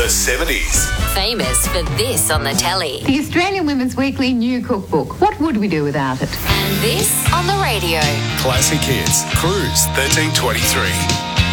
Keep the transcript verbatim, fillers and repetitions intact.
seventies. Famous for this on the telly. The Australian Women's Weekly new cookbook. What would we do without it? And this on the radio. Classic Hits. Cruise thirteen twenty-three.